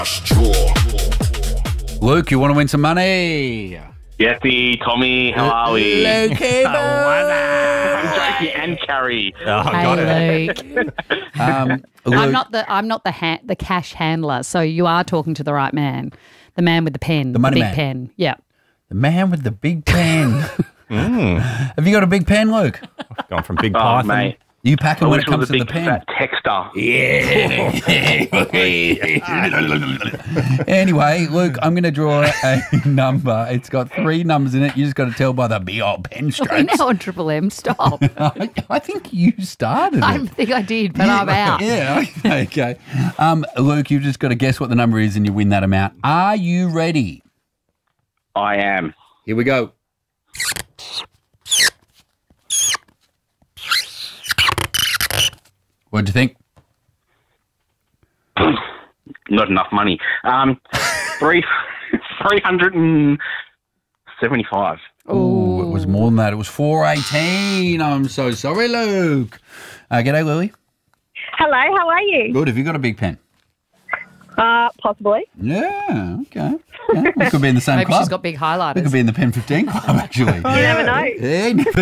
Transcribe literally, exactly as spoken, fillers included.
Luke, you want to win some money? Yesy, Tommy, how are we? Luke, I'm Jackie and Carrie. Oh, got it. Hey, Luke. um, Luke. I'm not the I'm not the ha- the cash handler, so you are talking to the right man, the man with the pen, The money big man. pen. Yeah. The man with the big pen. Mm. Have you got a big pen, Luke? Gone from Big Oh, Python. mate. You packing I when wish it it was comes a to the big pen? fat texter. Anyway, Luke, I'm going to draw a number. It's got three numbers in it. You just got to tell by the big old pen We're strokes. now on Triple M. Stop. I, I think you started it. I think I did, but I'm out. Yeah, okay. Um, Luke, you've just got to guess what the number is and you win that amount. Are you ready? I am. Here we go. What'd you think? Not enough money. Um, three, three hundred and seventy-five. Oh, it was more than that. It was four eighteen. I'm so sorry, Luke. Uh, g'day, Lily. Hello, how are you? Good. Have you got a big pen? Uh, possibly. Yeah, okay. Yeah, we could be in the same Maybe club. she's got big We could highlighters. be in the Pen fifteen club, actually. You never know. Yeah,